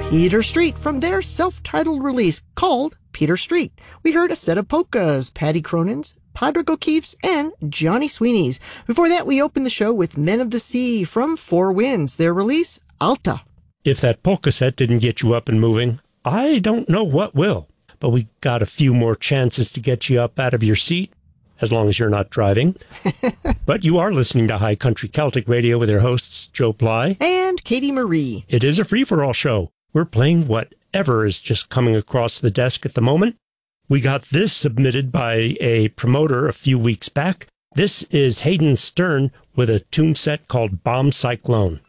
Peter Street from their self-titled release called Peter Street. We heard a set of polkas, Paddy Cronin's, Padraig O'Keefe's, and Johnny Sweeney's. Before that, we opened the show with Men of the Sea from Four Winds, their release, Alta. If that polka set didn't get you up and moving, I don't know what will. But we got a few more chances to get you up out of your seat, as long as you're not driving. But you are listening to High Country Celtic Radio with your hosts, Joe Ply and Katie Marie. It is a free-for-all show. We're playing whatever is just coming across the desk at the moment. We got this submitted by a promoter a few weeks back. This is Hayden Stern with a tune set called Bomb Cyclone.